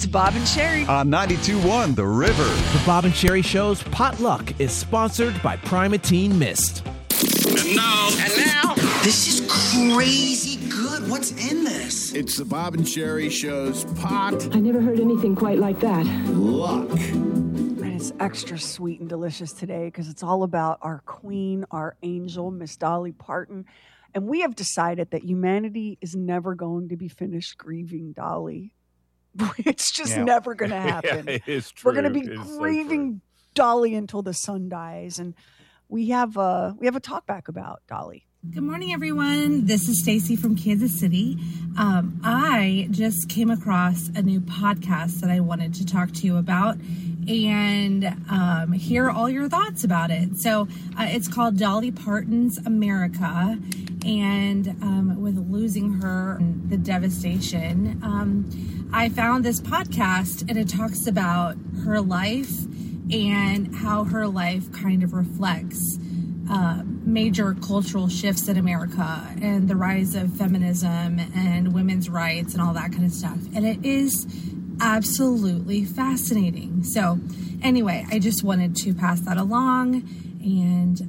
Bob and Sherry. On 92.1 The River. The Bob and Sherry Show's Potluck is sponsored by Primatene Mist. And now. This is crazy good. What's in this? It's the Bob and Sherry Show's Potluck. I never heard anything quite like that. And it's extra sweet and delicious today because it's all about our queen, our angel, Miss Dolly Parton. And we have decided that humanity is never going to be finished grieving Dolly. It's just never going to happen. Yeah, it is true. We're going to be grieving Dolly until the sun dies. And we have a talk back about Dolly. Good morning, everyone. This is Stacy from Kansas City. I just came across a new podcast that I wanted to talk to you about and hear all your thoughts about it. So it's called Dolly Parton's America. And with losing her, the devastation, I found this podcast and it talks about her life and how her life kind of reflects major cultural shifts in America and the rise of feminism and women's rights and all that kind of stuff. And it is absolutely fascinating. So anyway, I just wanted to pass that along. And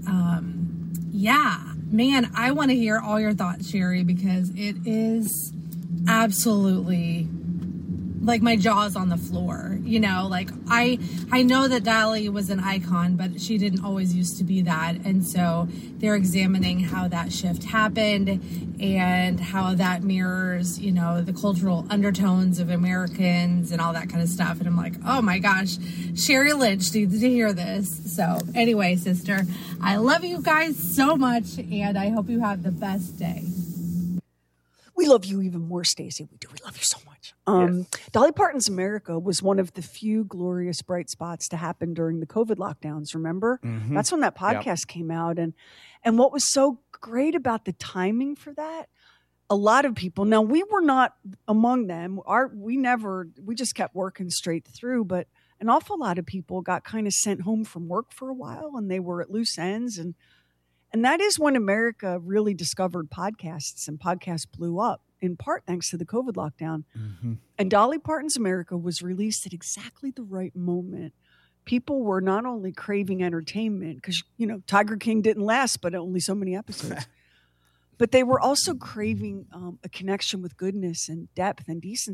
man, I want to hear all your thoughts, Sherry, because it is absolutely like my jaw's on the floor, you know, like I know that Dolly was an icon, but she didn't always used to be that. And so they're examining how that shift happened and how that mirrors, you know, the cultural undertones of Americans and all that kind of stuff. And I'm like, oh my gosh, Sherry Lynch needs to hear this. So anyway, sister, I love you guys so much and I hope you have the best day. We love you even more, Stacey. We do. We love you so much. Yes. Dolly Parton's America was one of the few glorious bright spots to happen during the COVID lockdowns. Remember? Mm-hmm. That's when that podcast came out. And what was so great about the timing for that, a lot of people, now we were not among them. We just kept working straight through, but an awful lot of people got kind of sent home from work for a while and they were at loose ends. And that is when America really discovered podcasts and podcasts blew up, in part thanks to the COVID lockdown. Mm-hmm. And Dolly Parton's America was released at exactly the right moment. People were not only craving entertainment, because, you know, Tiger King didn't last, but only so many episodes. But they were also craving a connection with goodness and depth and decency.